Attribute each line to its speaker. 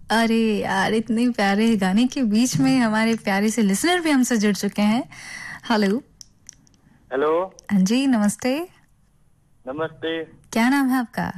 Speaker 1: अरे यार, इतने प्यारे गाने के बीच में हमारे प्यारे से लिसनर भी हमसे जुड़ चुके हैं। हेलो।
Speaker 2: हेलो।
Speaker 1: हाँ जी, नमस्ते।
Speaker 2: नमस्ते।
Speaker 1: क्या नाम है आपका?